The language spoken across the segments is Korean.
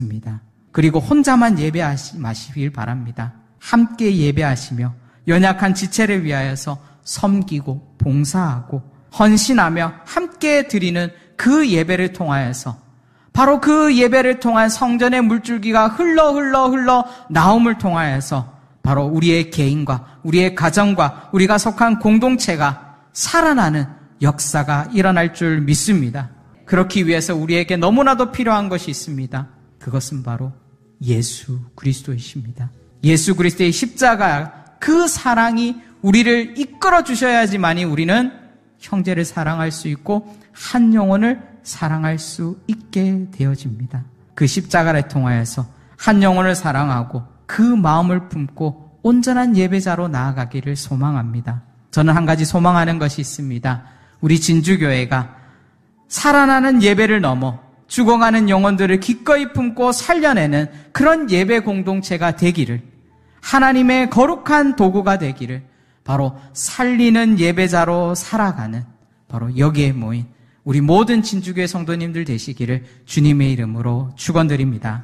그리고 혼자만 예배하지 마시길 바랍니다. 함께 예배하시며 연약한 지체를 위하여서 섬기고 봉사하고 헌신하며 함께 드리는 그 예배를 통하여서 바로 그 예배를 통한 성전의 물줄기가 흘러 나옴을 통하여서 바로 우리의 개인과 우리의 가정과 우리가 속한 공동체가 살아나는 역사가 일어날 줄 믿습니다. 그렇기 위해서 우리에게 너무나도 필요한 것이 있습니다. 그것은 바로 예수 그리스도이십니다. 예수 그리스도의 십자가 그 사랑이 우리를 이끌어 주셔야지만이 우리는 형제를 사랑할 수 있고 한 영혼을 사랑할 수 있게 되어집니다. 그 십자가를 통하여서 한 영혼을 사랑하고 그 마음을 품고 온전한 예배자로 나아가기를 소망합니다. 저는 한 가지 소망하는 것이 있습니다. 우리 진주교회가 살아나는 예배를 넘어 죽어가는 영혼들을 기꺼이 품고 살려내는 그런 예배 공동체가 되기를, 하나님의 거룩한 도구가 되기를, 바로 살리는 예배자로 살아가는 바로 여기에 모인 우리 모든 진주교회 성도님들 되시기를 주님의 이름으로 축원드립니다.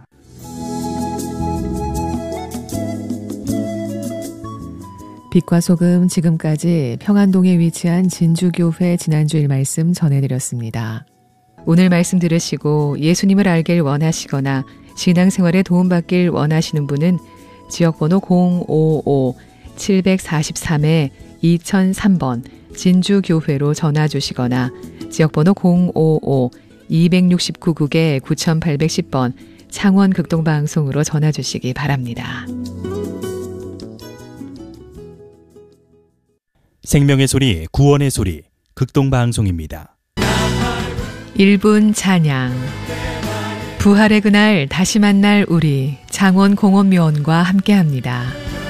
빛과 소금, 지금까지 평안동에 위치한 진주교회 지난주일 말씀 전해드렸습니다. 오늘 말씀 들으시고 예수님을 알길 원하시거나 신앙생활에 도움받길 원하시는 분은 지역번호 055-743-2003번 진주교회로 전화주시거나 지역번호 055-269국에 9810번 창원 극동방송으로 전화주시기 바랍니다. 생명의 소리, 구원의 소리, 극동방송입니다. 1분 찬양. 부활의 그날 다시 만날 우리 창원 공원묘원과 함께합니다.